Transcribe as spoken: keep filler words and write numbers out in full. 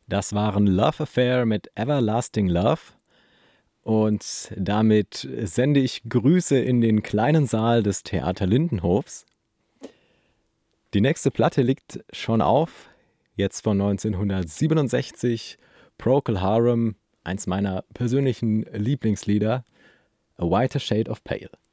Das waren Love Affair mit Everlasting Love. Und damit sende ich Grüße in den kleinen Saal des Theater Lindenhofs. Die nächste Platte liegt schon auf, jetzt von neunzehnhundertsiebenundsechzig, Procol Harum, eins meiner persönlichen Lieblingslieder, A Whiter Shade of Pale.